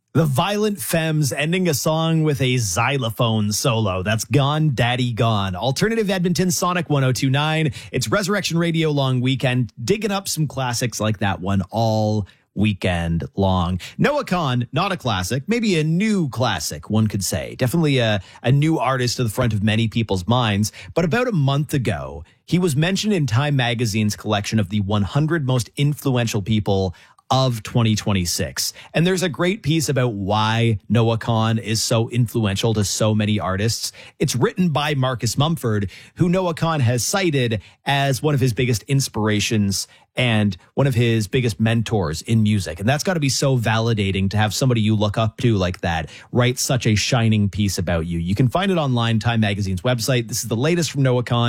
The Violent Femmes ending a song with a xylophone solo. That's Gone Daddy Gone. Alternative Edmonton, Sonic 102.9. It's Resurrection Radio long weekend, digging up some classics like that one all weekend long. Noah Kahan, not a classic, maybe a new classic, one could say. Definitely a new artist to the front of many people's minds. But about a month ago, he was mentioned in Time Magazine's collection of the 100 most influential people of 2026. And there's a great piece about why Noah Kahan is so influential to so many artists. It's written by Marcus Mumford, who Noah Kahan has cited as one of his biggest inspirations and one of his biggest mentors in music. And that's got to be so validating to have somebody you look up to like that write such a shining piece about you. You can find it online, Time Magazine's website. This is the latest from Noah Kahan.